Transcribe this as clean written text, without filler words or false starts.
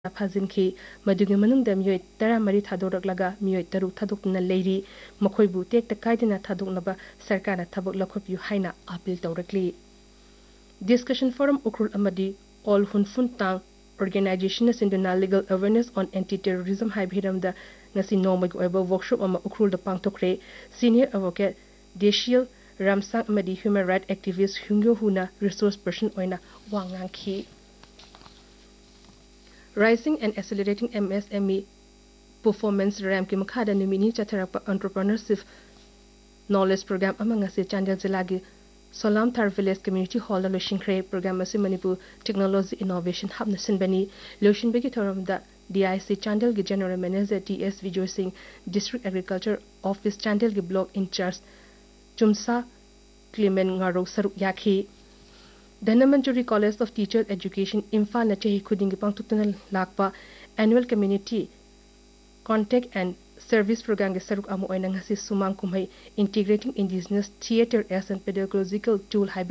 फाजिनखी मदुगी मनुंगदा मियोय 13 थादोरकलगा मियोय 3 थादोकना लेरी मखोयबु टेक्ता कायदना थादोकनबा सरकारना थबक लखोपियु हाइना appeal तौरकली discussion forum Ukhrul अमदी all हुनफुन Thang organisation सिंदना legal awareness on anti terrorism हाइबिरमदा ngasi नोमग ओइबा workshop अमा Ukhrul the पांगथोखरे senior advocate देशियल रामसांग अमदी human right activist हुंगयो हुना resource person ओइना वांगांखी Rising and Accelerating MSME Performance RAM ki makhada numini chatharakpa entrepreneurship knowledge program amang ase Chandel Jilagi Solam Thar Village Community Hall lo shingkhre program ase Manipur Technology Innovation Hub na sinbani loshin begi thoram da DIC Chandel gi General Manager TS Vijay Singh District Agriculture Office Chandel gi Block in charge Chumsa Clement Ngaro Saruk Yakhi Dhanamanturi College of Teacher Education Imphal na chehi khudingi pangtukna lakpa annual community contact and service program ge saruk amu oina ngasi sumang kumhai integrating indigenous theater as an pedagogical tool